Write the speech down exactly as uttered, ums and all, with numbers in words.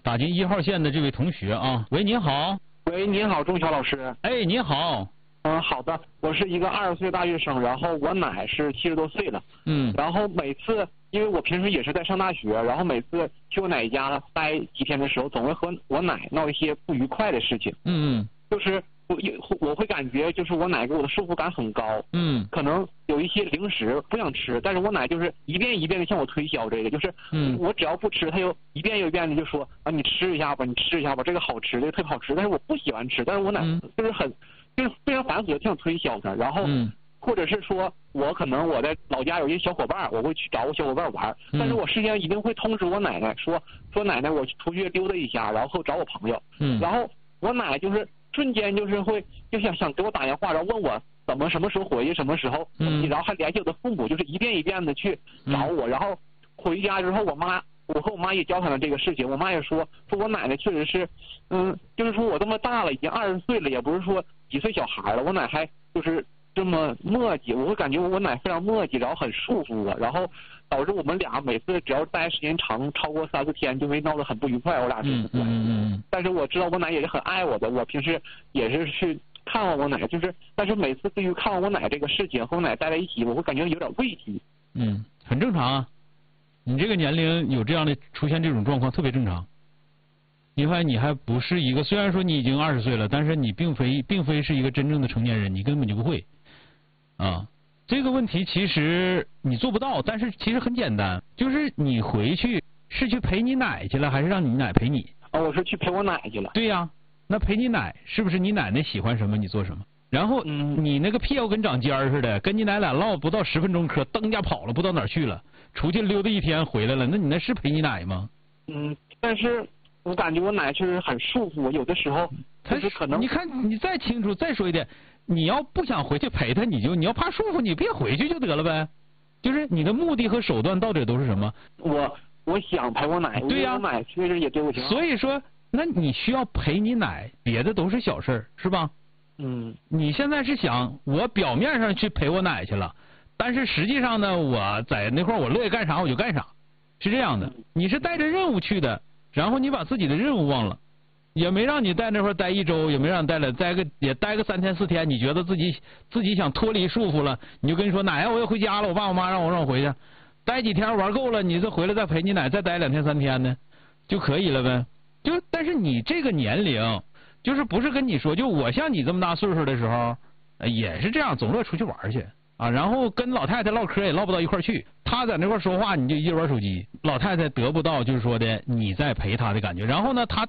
打进一号线的这位同学啊，喂，您好。 喂，您好，钟晓老师。 哎，您好。 嗯，好的，我是一个二十岁大学生，然后我奶是七十多岁了。 嗯。 然后每次，因为我平时也是在上大学，然后每次去我奶家待几天的时候，总会和我奶闹一些不愉快的事情。 嗯嗯。 就是我我会感觉就是我奶给我的束缚感很高。 嗯。 可能有一些零食不想吃，但是我奶就是一遍一遍的向我推销这个，就是我只要不吃，她又一遍又一遍的就说啊你吃一下吧，你吃一下吧，这个好吃，这个特别好吃，但是我不喜欢吃，但是我奶就是很。就是非常繁琐的向推销他，然后或者是说我可能我在老家有一些小伙伴，我会去找我小伙伴玩，但是我事先一定会通知我奶奶说说奶奶我出去溜达一下，然后找我朋友，然后我奶就是瞬间就是会就想想给我打电话，然后问我怎么什么时候回去，什么时候，然后还联系我的父母，就是一遍一遍的去找我，然后回家之后我妈。我和我妈也交谈了这个事情，我妈也说说我奶奶确实是，嗯，就是说我这么大了，已经二十岁了，也不是说几岁小孩了，我奶还就是这么磨叽，我会感觉我奶非常磨叽，然后很束缚我，然后导致我们俩每次只要待时间长超过三四天就会闹得很不愉快，我俩是不关系。但是我知道我奶也是很爱我的，我平时也是去看望我奶，就是但是每次对于看望我奶这个事情和我奶待在一起，我会感觉有点畏惧。 嗯，很正常啊。你这个年龄有这样的出现这种状况特别正常，因为你还不是一个，虽然说你已经二十岁了，但是你并非并非是一个真正的成年人，你根本就不会啊。这个问题其实你做不到，但是其实很简单，就是你回去是去陪你奶去了，还是让你奶陪你？ 啊，我是去陪我奶去了。 对呀、啊，那陪你奶是不是你奶奶喜欢什么你做什么？然后你那个屁股跟长尖儿似的，跟你奶俩唠不到十分钟嗑，蹬家跑了，不知道哪儿去了。出去溜达一天回来了，那你那是陪你奶吗？ 嗯，但是我感觉我奶确实很束缚我，有的时候就是可能。 你看，你再清楚再说一点，你要不想回去陪她，你就你要怕束缚，你别回去就得了呗。就是你的目的和手段到底都是什么？ 我我想陪我奶， 对呀、啊， 我奶确实也对我挺好。 所以说，那你需要陪你奶，别的都是小事儿，是吧？ 嗯。 你现在是想我表面上去陪我奶去了。但是实际上呢，我在那块儿我乐意干啥我就干啥，是这样的。你是带着任务去的，然后你把自己的任务忘了，也没让你在那块儿待一周，也没让你待了待个也待个三天四天，你觉得自己自己想脱离束缚了，你就跟你说奶呀，我要回家了，我爸我妈让我让我回去，待几天玩够了，你再回来再陪你奶再待两天三天呢，就可以了呗。就但是你这个年龄，就是不是跟你说，就我像你这么大岁数的时候，也是这样，总乐出去玩去。啊，然后跟老太太唠嗑也唠不到一块去，她在那块说话，你就一直玩手机，老太太得不到就是说的你在陪她的感觉，然后呢，她